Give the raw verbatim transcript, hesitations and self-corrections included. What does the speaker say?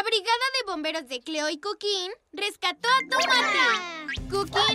La brigada de bomberos de Cleo y Cookie rescató a Tomate. Cookie